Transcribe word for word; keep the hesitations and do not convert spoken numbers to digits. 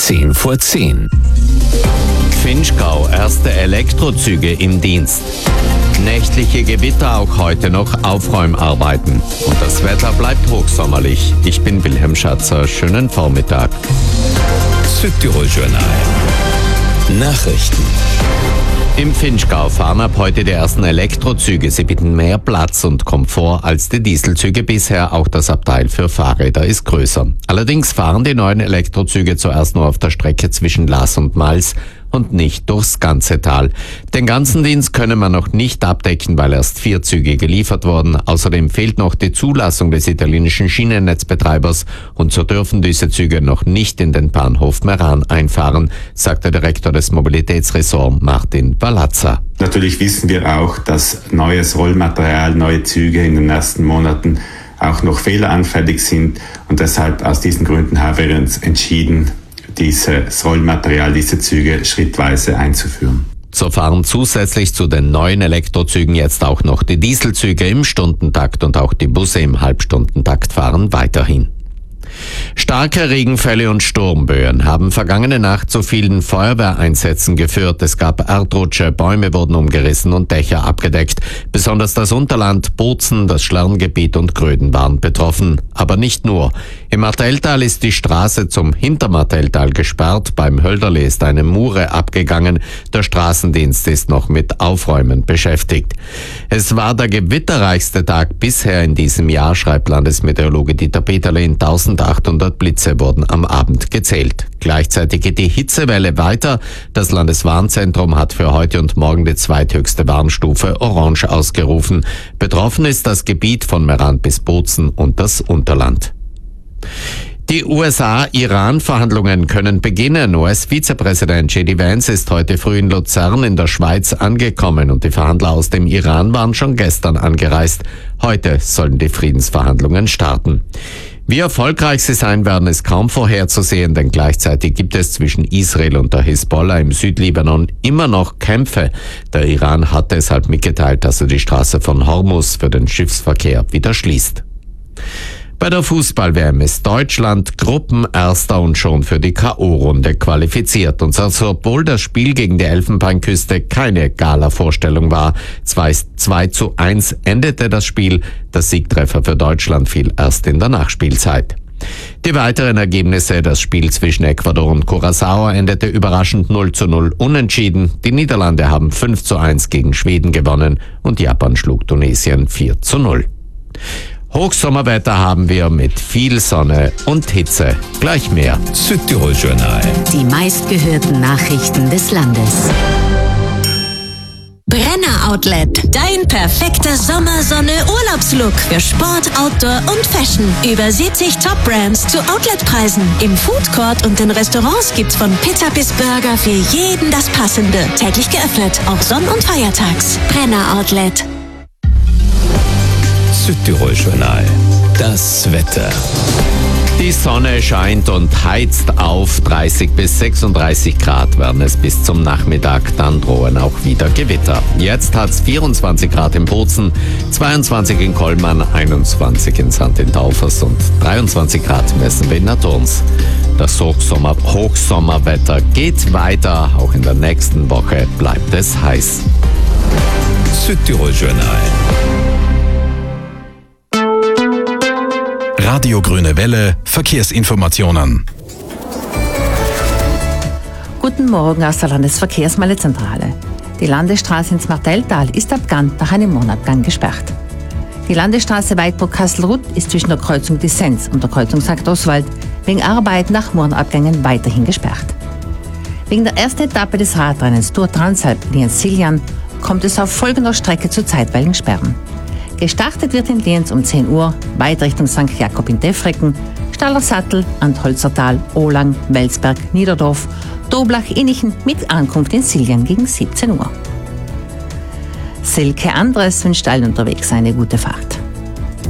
zehn vor zehn. Vinschgau, erste Elektrozüge im Dienst. Nächtliche Gewitter, auch heute noch Aufräumarbeiten. Und das Wetter bleibt hochsommerlich. Ich bin Wilhelm Schatzer. Schönen Vormittag. Südtirol Journal. Nachrichten. Im Vinschgau fahren ab heute die ersten Elektrozüge. Sie bieten mehr Platz und Komfort als die Dieselzüge bisher. Auch das Abteil für Fahrräder ist größer. Allerdings fahren die neuen Elektrozüge zuerst nur auf der Strecke zwischen Laas und Mals und nicht durchs ganze Tal. Den ganzen Dienst könne man noch nicht abdecken, weil erst vier Züge geliefert wurden. Außerdem fehlt noch die Zulassung des italienischen Schienennetzbetreibers und so dürfen diese Züge noch nicht in den Bahnhof Meran einfahren, sagt der Direktor des Mobilitätsressorts Martin Balazza. Natürlich wissen wir auch, dass neues Rollmaterial, neue Züge in den ersten Monaten auch noch fehleranfällig sind und deshalb aus diesen Gründen haben wir uns entschieden, dieses Rollmaterial, diese Züge schrittweise einzuführen. So fahren zusätzlich zu den neuen Elektrozügen jetzt auch noch die Dieselzüge im Stundentakt und auch die Busse im Halbstundentakt fahren weiterhin. Starke Regenfälle und Sturmböen haben vergangene Nacht zu vielen Feuerwehreinsätzen geführt. Es gab Erdrutsche, Bäume wurden umgerissen und Dächer abgedeckt. Besonders das Unterland, Bozen, das Schlerngebiet und Gröden waren betroffen. Aber nicht nur. Im Martelltal ist die Straße zum Hintermartelltal gesperrt. Beim Hölderli ist eine Mure abgegangen. Der Straßendienst ist noch mit Aufräumen beschäftigt. Es war der gewitterreichste Tag bisher in diesem Jahr, schreibt Landesmeteorologe Dieter Peterle. In eintausendachthundert Blitze wurden am Abend gezählt. Gleichzeitig geht die Hitzewelle weiter. Das Landeswarnzentrum hat für heute und morgen die zweithöchste Warnstufe Orange ausgerufen. Betroffen ist das Gebiet von Meran bis Bozen und das Unterland. Die U S A-Iran-Verhandlungen können beginnen. U S-Vizepräsident J D Vance ist heute früh in Luzern in der Schweiz angekommen und die Verhandler aus dem Iran waren schon gestern angereist. Heute sollen die Friedensverhandlungen starten. Wie erfolgreich sie sein werden, ist kaum vorherzusehen, denn gleichzeitig gibt es zwischen Israel und der Hisbollah im Südlibanon immer noch Kämpfe. Der Iran hat deshalb mitgeteilt, dass er die Straße von Hormuz für den Schiffsverkehr wieder schließt. Bei der Fußball-W M ist Deutschland Gruppenerster und schon für die K O-Runde qualifiziert. Und obwohl das Spiel gegen die Elfenbeinküste keine Gala-Vorstellung war, zwei zu eins endete das Spiel. Der Siegtreffer für Deutschland fiel erst in der Nachspielzeit. Die weiteren Ergebnisse: Das Spiel zwischen Ecuador und Curaçao endete überraschend null zu null unentschieden. Die Niederlande haben fünf zu eins gegen Schweden gewonnen und Japan schlug Tunesien vier zu null. Hochsommerwetter haben wir mit viel Sonne und Hitze. Gleich mehr. Südtirol Journal. Die meistgehörten Nachrichten des Landes. Brenner Outlet. Dein perfekter Sommer-Sonne-Urlaubslook für Sport, Outdoor und Fashion. Über siebzig Top-Brands zu Outletpreisen. Im Foodcourt und in Restaurants gibt's von Pizza bis Burger für jeden das Passende. Täglich geöffnet, auch sonn- und feiertags. Brenner Outlet. Südtirol Journal. Das Wetter. Die Sonne scheint und heizt auf. dreißig bis sechsunddreißig Grad werden es bis zum Nachmittag. Dann drohen auch wieder Gewitter. Jetzt hat's vierundzwanzig Grad in Bozen, zweiundzwanzig in Kollmann, einundzwanzig in Sankt in Taufers und dreiundzwanzig Grad messen wir in Naturns. Das Hochsommer Hochsommerwetter geht weiter. Auch in der nächsten Woche bleibt es heiß. Südtirol Journal. Radio Grüne Welle, Verkehrsinformationen. Guten Morgen aus der Landesverkehrsmeldezentrale. Die Landesstraße ins Martelltal ist ab Gantach einem Monabgang gesperrt. Die Landesstraße Weidburg-Kastelruth ist zwischen der Kreuzung Dissens und der Kreuzung Sankt Oswald wegen Arbeit nach Murnabgängen weiterhin gesperrt. Wegen der ersten Etappe des Radrennens Tour Transalp Lienz-Siljan kommt es auf folgender Strecke zu zeitweiligen Sperren. Gestartet wird in Lienz um zehn Uhr, weiter Richtung Sankt Jakob in Defrecken, Stallersattel, Antholzertal, Ohlang, Welsberg, Niederdorf, Doblach, Innichen mit Ankunft in Siljan gegen siebzehn Uhr. Silke Andres wünscht allen unterwegs eine gute Fahrt.